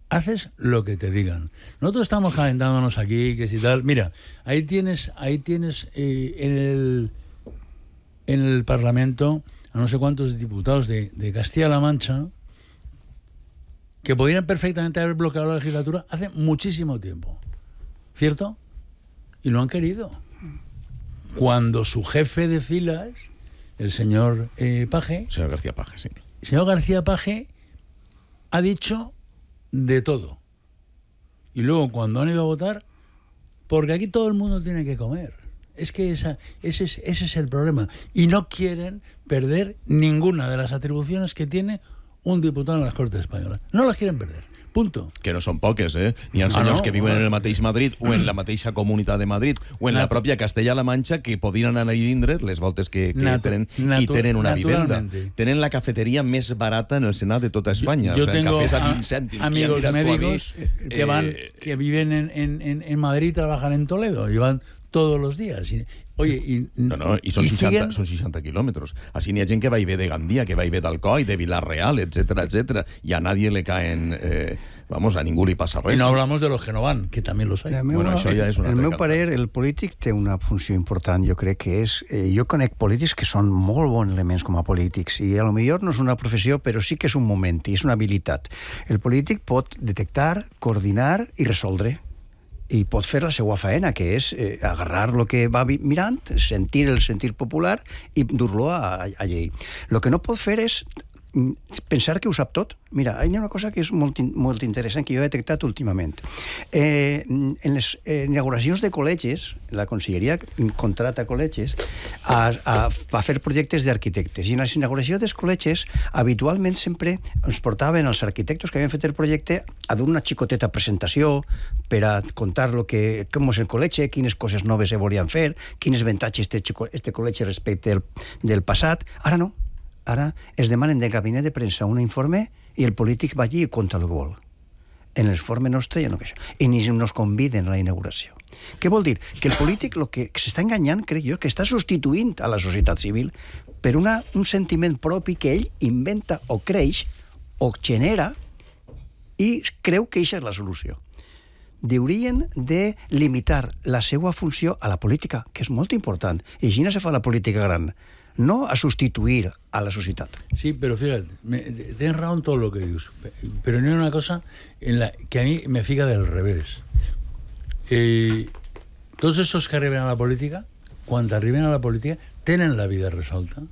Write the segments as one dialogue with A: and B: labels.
A: haces lo que te digan. Nosotros estamos calentándonos aquí, que si tal. Mira, ahí tienes en el Parlamento a no sé cuántos diputados de Castilla-La Mancha que podrían perfectamente haber bloqueado la legislatura hace muchísimo tiempo. ¿Cierto? Y no han querido. Cuando su jefe de filas, el señor Page...
B: Señor García Page, sí.
A: El señor García Page ha dicho de todo. Y luego cuando han ido a votar, porque aquí todo el mundo tiene que comer. Es que ese es el problema. Y no quieren perder ninguna de las atribuciones que tiene un diputado en las Cortes Españolas. No las quieren perder. Punto.
B: Que no són poques, eh? N'hi ha senyors que viuen en el mateix Madrid o en la mateixa comunitat de Madrid o en la pròpia Castella-La Mancha que podrien anar a vindre les voltes que tenen i tenen una vivenda. Tenen la cafeteria més barata en el Senat de tota Espanya.
A: Yo
B: o sea,
A: tengo
B: cafés a 20 cèntims.
A: amigos médicos que viven en Madrid y trabajan en Toledo y van todos los días. Oye,
B: i són 60 quilòmetres. Així n'hi ha gent que va i ve de Gandia, que va i ve d'Alcoi, de Villarreal, etcétera, y a nadie le caen... a ningú li passa res.
A: Y no hablamos de los que no van, que también los hay.
B: Bueno, això ja és una
C: el meu parer, el polític té una funció important, jo crec que és... jo conec polítics que són molt bons elements com a polítics, i a lo millor no és una professió, però sí que és un moment, i és una habilitat. El polític pot detectar, coordinar i resoldre. I pot fer la seva faena, que és agarrar el que va mirant, sentir el sentir popular i dur-lo a llei. El que no pot fer és pensar que ho sap tot. Mira, hi ha una cosa que és molt interessant, que jo he detectat últimament. En les inauguracions de col·legis, la Conselleria contrata col·legis a fer projectes d'arquitectes, i en les inauguracions dels col·legis habitualment sempre ens portaven els arquitectes que havien fet el projecte a dur una xicoteta presentació per a contar com és el col·legi, quines coses noves se volien fer, quins avantatges té este col·legi respecte del passat. Ara no. Ara es demanen del gabinet de premsa un informe i el polític va allí i conta el que vol. En l'informe nostre ja no que això. I ni nos conviden a la inauguració. Què vol dir? Que el polític el que s'està enganyant, crec jo, que està substituint a la societat civil per un sentiment propi que ell inventa o creix o genera i creu que això és la solució. Haurien de limitar la seva funció a la política, que és molt important. I així no se fa la política gran. No a sustituir a la sociedad.
A: Sí, pero fíjate, tienes razón en todo lo que dices, pero no hay una cosa que a mí me fija del revés. Todos estos que arriben a la política, cuando arriben a la política, ¿tienen la vida resuelta?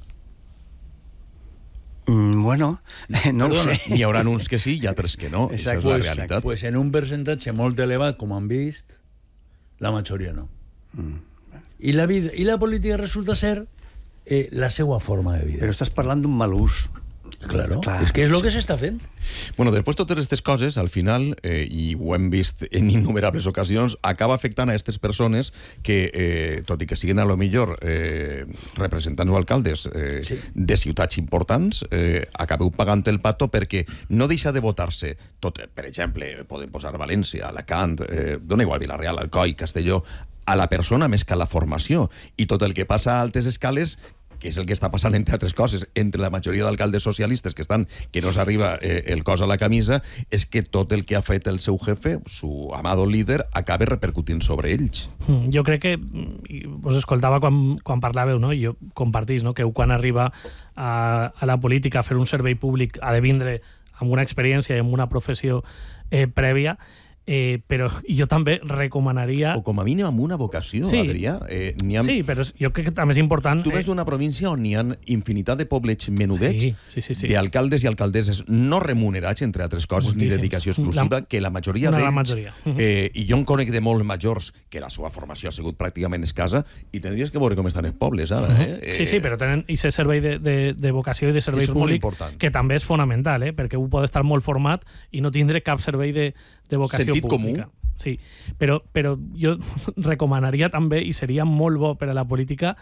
C: Bueno, no ho sé.
B: N'hi haurà uns que sí i altres que no. Esa és la realitat.
A: Pues en un percentatge molt elevat, com han vist, la majoria no. I la política resulta ser la seva forma de vida.
C: Però estàs parlant d'un mal ús.
A: Claro, és que és el que s'està fent.
B: Bueno, després totes aquestes coses, al final, i ho hem vist en innumerables ocasions, acaba afectant a aquestes persones que, tot i que siguin a lo millor representants o alcaldes de ciutats importants, acabeu pagant el pato perquè no deixa de votar-se tot. Per exemple, podem posar València, Alacant, dona igual, Villarreal, Alcoi, Castelló, a la persona més que a la formació. I tot el que passa a altes escales, que és el que està passant, entre altres coses, entre la majoria d'alcaldes socialistes que no s'arriba el cos a la camisa, és que tot el que ha fet el seu jefe, su amado líder, acaba repercutint sobre ells.
D: Jo crec que, us escoltava quan parlàveu, no? Jo compartís, no? Que quan arriba a la política a fer un servei públic ha de vindre amb una experiència i amb una professió prèvia, però jo també recomanaria...
B: O com a mínim amb una vocació,
D: sí,
B: Adrià.
D: Sí, però jo crec que també és important...
B: Tu ves d'una província on hi ha infinitat de poblets menudets, d'alcaldes i alcaldesses no remunerats, entre altres coses, ni dedicació exclusiva, que la majoria d'ells... I jo en conec de molt majors que la seva formació ha sigut pràcticament escassa, i tindries que veure com estan els pobles, ara.
D: Sí, però tenen aquest servei de vocació i de servei públic, que també és fonamental, perquè un pot estar molt format i no tindre cap servei de vocació pública. Sí, però jo recomanaria també, i seria molt bo per a la política,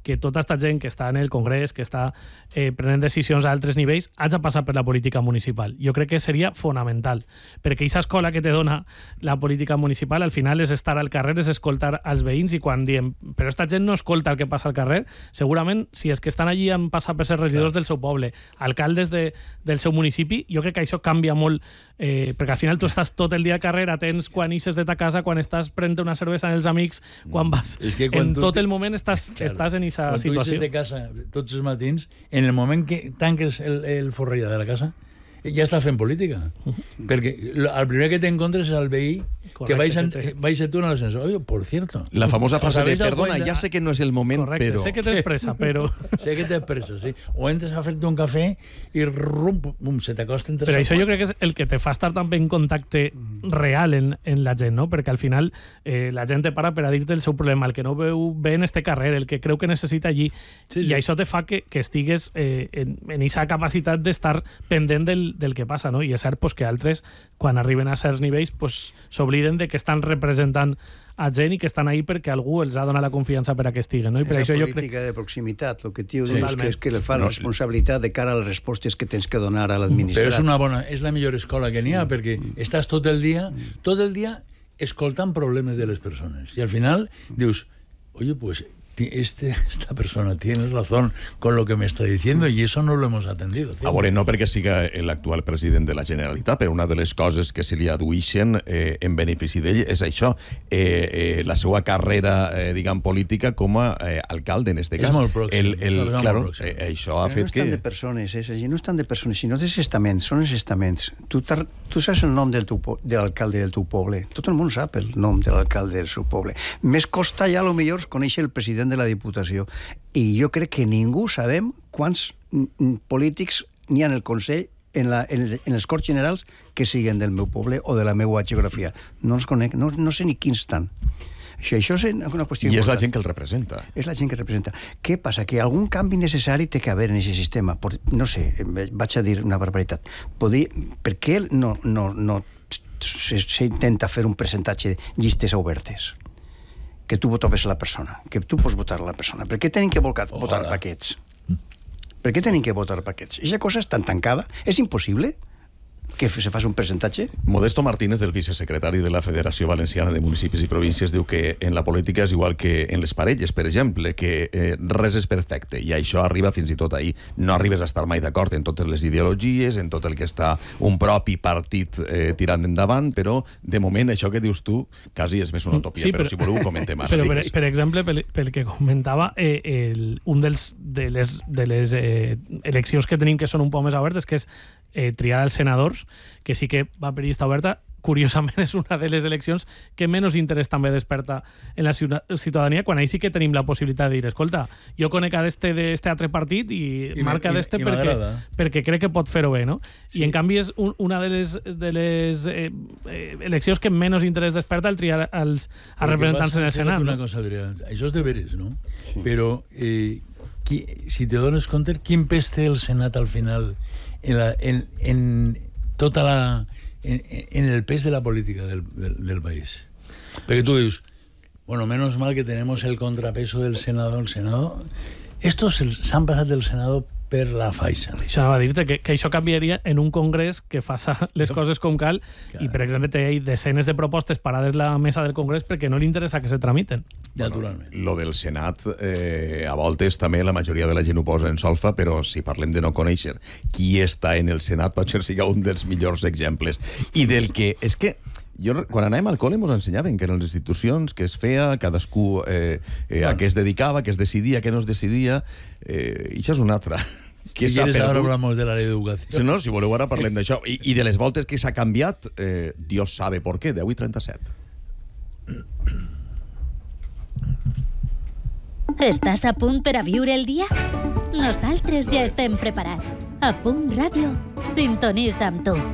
D: que tota aquesta gent que està en el Congrés, que està prenent decisions a altres nivells, hagi de passar per la política municipal. Jo crec que seria fonamental, perquè aquesta escola que te dona la política municipal al final és estar al carrer, és escoltar als veïns, i quan diem, però esta gent no escolta el que passa al carrer, segurament si els que estan allí han passat per ser regidors del seu poble, alcaldes del seu municipi, jo crec que això canvia molt, perquè al final tu estàs tot el dia al carrer, atents quan ixes de ta casa, quan estàs prenent una cervesa amb els amics, quan vas... En tot el moment estàs en aquesta situació.
A: Quan tu ixes de casa tots els matins, en el moment que tanques el forrella de la casa, ja estàs fent política. Perquè el primer que t'encontres és el veí que vais a tu en l'ascensor. Oye, por cierto.
B: La famosa frase de, perdona, ja sé que no és el moment,
D: correcte,
B: però...
D: sé que tens pressa, però...
A: sé que tens pressa, sí. O entres a fer-te un cafè i se t'acosten tres...
D: Però això jo crec que és el que te fa estar també en contacte real en la gent, no? Perquè al final la gent te para per a dir-te el seu problema, el que no veu bé en este carrer, el que creu que necessita allí, i això te fa que estigues en aquesta capacitat d'estar pendent del que passa, no? I és cert que altres, quan arriben a certs nivells, s'obliden de que estan representant a gent i que estan ahí perquè algú els ha donat la confiança per a que estiguen, no? I per això jo crec...
C: política de proximitat, el que tio dius que és que le fa la responsabilitat de cara a les respostes que tens que donar a l'administrat.
A: Però és la millor escola que n'hi ha, perquè estàs tot el dia escoltant problemes de les persones. I al final dius, oye, pues esta persona tiene razón con lo que me está diciendo y eso no lo hemos atendido.
B: A veure, no perquè siga l'actual president de la Generalitat, però una de les coses que se li aduixen en benefici d'ell és això, la seva carrera, diguem, política com a alcalde, en este cas.
A: És molt pròxim.
B: Claro, això ha fet que...
C: No estan de persones, no estan de persones, sinó dels estaments, són els estaments. Tu saps el nom de l'alcalde del teu poble, tot el món sap el nom de l'alcalde del seu poble. Més costa ja, millor, conèixer el president de la Diputació. I jo crec que ningú sabem quants polítics n'hi ha en el Consell, en els Corts Generals, que siguen del meu poble o de la meva geografia. No els conec, no sé ni quins estan. Això és una qüestió important.
B: I és la gent que el representa.
C: És la gent que representa. Què passa? Que algun canvi necessari té que haver en aquest sistema. No sé, vaig a dir una barbaritat. Per què no s'intenta fer un percentatge de llistes obertes? Que tu votaves a la persona, que tu pots votar a la persona. Per què tenen que votar paquets? Per què tenen que votar paquets? Aquesta cosa és tan tancada, és impossible que se faci un percentatge?
B: Modesto Martínez, el vicesecretari de la Federació Valenciana de Municipis i Províncies, diu que en la política és igual que en les parelles, per exemple, que res és perfecte, i això arriba fins i tot ahir. No arribes a estar mai d'acord en totes les ideologies, en tot el que està un propi partit tirant endavant, però de moment això que dius tu quasi és més una utopia, però si voleu ho comentem ara.
D: Però, per exemple, pel que comentava, un de les eleccions que tenim que són un poc més obertes, que és triar els senadors, que sí que va per llista oberta, curiosament és una de les eleccions que menys interès també desperta en la ciutadania, quan ahí sí que tenim la possibilitat de dir, escolta, jo conec d'este altre partit i marca d'este perquè crec que pot fer-ho bé, no? Sí. I en canvi és una de les eleccions que menys interès desperta el triar els representants en el Senat.
A: Una cosa, Adrià, això és de veres, no? Sí. Però si te dones compte, quin pes té el Senat al final en el pes de la política del país? Perquè tu dius, bueno, menos mal que tenemos el contrapeso del Senado. El Senado, estos s'han passat del Senado per la faixa.
D: Això va dir-te que això canviaria en un congrés que faça les coses com cal, i, per exemple, té desenes de propostes parades a la mesa del congrés perquè no li interessa que se tramiten.
A: Naturalment.
B: Lo del Senat, a voltes també la majoria de la gent ho posa en solfa, però si parlem de no conèixer qui està en el Senat, potser sigui un dels millors exemples. I del que... És que quan anàvem al col·le ens ensenyaven que en les institucions que es feia, cadascú a què es dedicava, què es decidia, què no es decidia, i això és una altra.
A: Si quieres ahora hablamos de la ley de educación.
B: No, si voleu ara parlem d'això. I de les voltes que s'ha canviat, Dios sabe por qué, 10:37.
E: Estàs a punt per a viure el dia? Nosaltres ja estem preparats. A Punt Ràdio, sintonitza amb tu.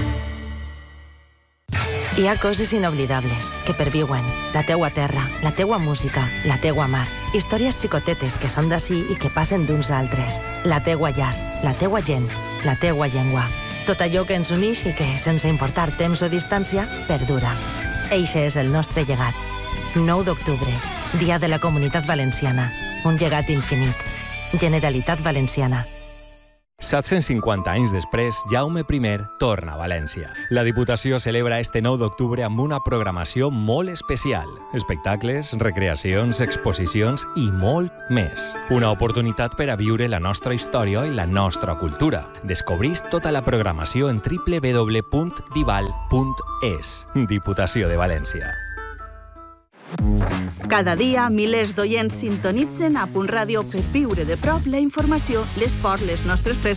F: Hi ha coses inoblidables que perviuen. La teua terra, la teua música, la teua mar. Històries xicotetes que són d'ací i que passen d'uns altres. La teua llar, la teua gent, la teua llengua. Tot allò que ens uneix i que, sense importar temps o distància, perdura. Eixe és el nostre llegat. 9 d'octubre, Dia de la Comunitat Valenciana. un llegat infinit. Generalitat Valenciana.
G: 750 anys després, Jaume I torna a València. La Diputació celebra este 9 d'octubre amb una programació molt especial. Espectacles, recreacions, exposicions i molt més. Una oportunitat per a viure la nostra història i la nostra cultura. Descobrís tota la programació en www.dival.es. Diputació de València.
H: Cada dia, milers d'oients sintonitzen a Punt Ràdio per viure de prop la informació, l'esport, les nostres festes